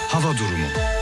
hava durumu.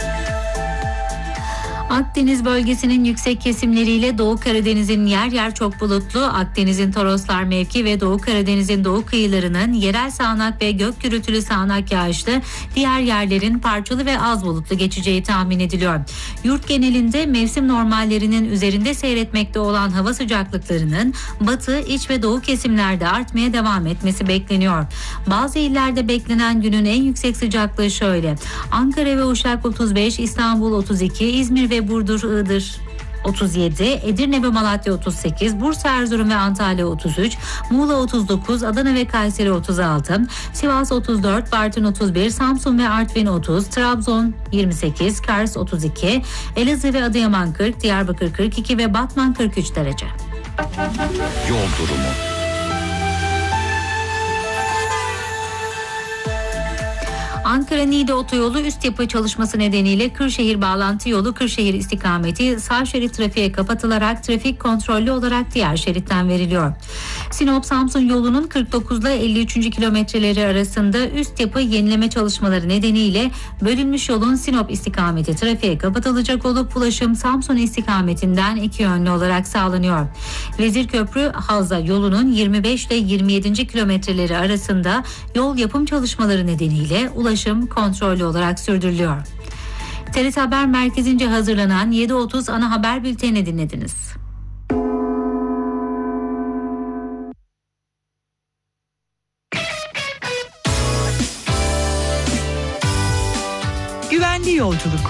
Akdeniz bölgesinin yüksek kesimleriyle Doğu Karadeniz'in yer yer çok bulutlu, Akdeniz'in Toroslar mevki ve Doğu Karadeniz'in doğu kıyılarının yerel sağanak ve gök gürültülü sağanak yağışlı, diğer yerlerin parçalı ve az bulutlu geçeceği tahmin ediliyor. Yurt genelinde mevsim normallerinin üzerinde seyretmekte olan hava sıcaklıklarının batı, iç ve doğu kesimlerde artmaya devam etmesi bekleniyor. Bazı illerde beklenen günün en yüksek sıcaklığı şöyle: Ankara ve Uşak 35, İstanbul 32, İzmir ve Burdur, Iğdır 37, Edirne ve Malatya 38, Bursa, Erzurum ve Antalya 33, Muğla 39, Adana ve Kayseri 36, Sivas 34, Bartın 31, Samsun ve Artvin 30, Trabzon 28, Kars 32, Elazığ ve Adıyaman 40, Diyarbakır 42 ve Batman 43 derece. Yol durumu. Ankara-Niğde otoyolu üst yapı çalışması nedeniyle Kırşehir bağlantı yolu Kırşehir istikameti sağ şerit trafiğe kapatılarak trafik kontrollü olarak diğer şeritten veriliyor. Sinop-Samsun yolunun 49 ile 53. kilometreleri arasında üst yapı yenileme çalışmaları nedeniyle bölünmüş yolun Sinop istikameti trafiğe kapatılacak olup ulaşım Samsun istikametinden iki yönlü olarak sağlanıyor. Vezirköprü-Havza yolunun 25 ile 27. kilometreleri arasında yol yapım çalışmaları nedeniyle ulaşım kontrollü olarak sürdürülüyor. TRT Haber Merkezi'nce hazırlanan 7.30 ana haber bültenini dinlediniz. Güvenli yolculuk.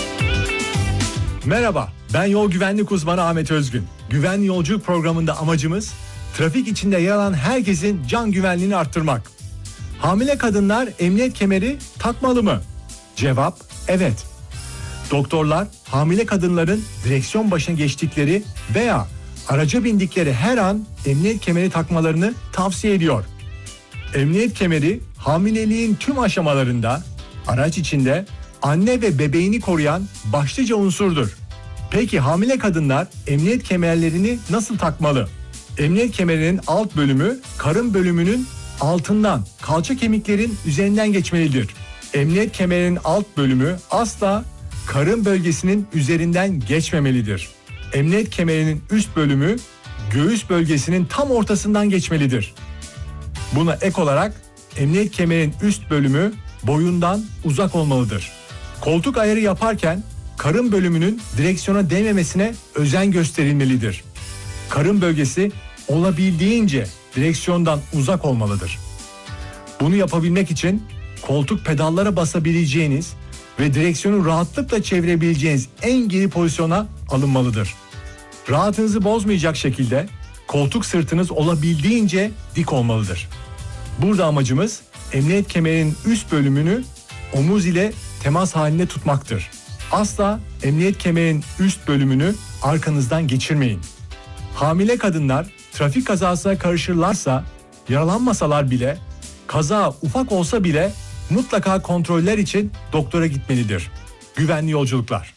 Merhaba, ben yol güvenlik uzmanı Ahmet Özgün. Güvenli yolculuk programında amacımız trafik içinde yer alan herkesin can güvenliğini arttırmak. Hamile kadınlar emniyet kemeri takmalı mı? Cevap evet. Doktorlar hamile kadınların direksiyon başına geçtikleri veya araca bindikleri her an emniyet kemeri takmalarını tavsiye ediyor. Emniyet kemeri hamileliğin tüm aşamalarında araç içinde anne ve bebeğini koruyan başlıca unsurdur. Peki hamile kadınlar emniyet kemerlerini nasıl takmalı? Emniyet kemerinin alt bölümü karın bölümünün altından kalça kemiklerin üzerinden geçmelidir. Emniyet kemerinin alt bölümü asla karın bölgesinin üzerinden geçmemelidir. Emniyet kemerinin üst bölümü göğüs bölgesinin tam ortasından geçmelidir. Buna ek olarak emniyet kemerinin üst bölümü boyundan uzak olmalıdır. Koltuk ayarı yaparken karın bölümünün direksiyona değmemesine özen gösterilmelidir. Karın bölgesi olabildiğince direksiyondan uzak olmalıdır. Bunu yapabilmek için koltuk pedallara basabileceğiniz ve direksiyonu rahatlıkla çevirebileceğiniz en geri pozisyona alınmalıdır. Rahatınızı bozmayacak şekilde koltuk sırtınız olabildiğince dik olmalıdır. Burada amacımız emniyet kemerinin üst bölümünü omuz ile temas halinde tutmaktır. Asla emniyet kemerinin üst bölümünü arkanızdan geçirmeyin. Hamile kadınlar trafik kazasına karışırlarsa, yaralanmasalar bile, kaza ufak olsa bile mutlaka kontroller için doktora gitmelidir. Güvenli yolculuklar.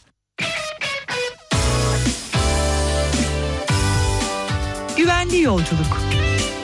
Güvenli yolculuk.